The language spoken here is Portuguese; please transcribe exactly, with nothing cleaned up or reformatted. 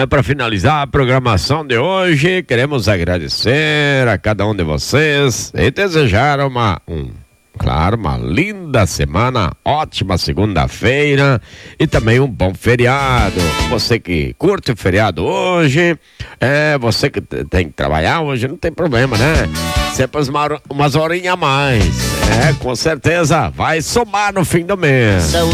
É, para finalizar a programação de hoje, queremos agradecer a cada um de vocês e desejar uma, um, claro, uma linda semana, ótima segunda-feira e também um bom feriado. Você que curte o feriado hoje, é, você que tem que trabalhar hoje, não tem problema, né? Sempre umas horinhas a mais. É, com certeza vai somar no fim do mês.